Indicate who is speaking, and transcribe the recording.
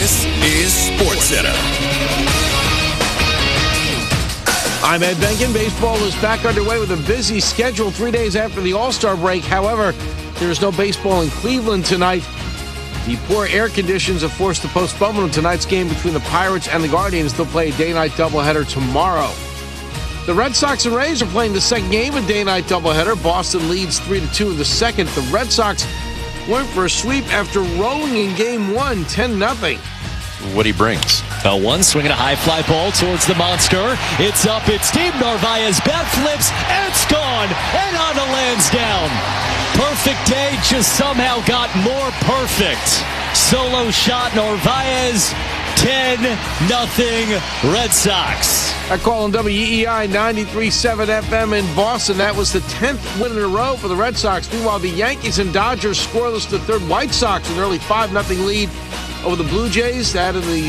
Speaker 1: This is SportsCenter.
Speaker 2: I'm Ed Benkin. Baseball is back underway with a busy schedule 3 days after the All-Star break. However, there is no baseball in Cleveland tonight. The poor air conditions have forced the postponement of tonight's game between the Pirates and the Guardians. They'll play a day-night doubleheader tomorrow. The Red Sox and Rays are playing the second game of a day-night doubleheader. Boston leads 3-2 in the second. The Red Sox went for a sweep after rolling in Game 1, 10-0.
Speaker 3: What he brings.
Speaker 4: One swinging a high fly ball towards the monster. It's up, it's deep. Narvaez bat flips, and it's gone. And Anna lands down. Perfect day just somehow got more perfect. Solo shot, Narvaez, 10-0 Red Sox.
Speaker 2: I call on WEEI 93.7 FM in Boston. That was the 10th win in a row for the Red Sox. Meanwhile, the Yankees and Dodgers scoreless the third. White Sox with an early 5-0 lead over the Blue Jays. That in the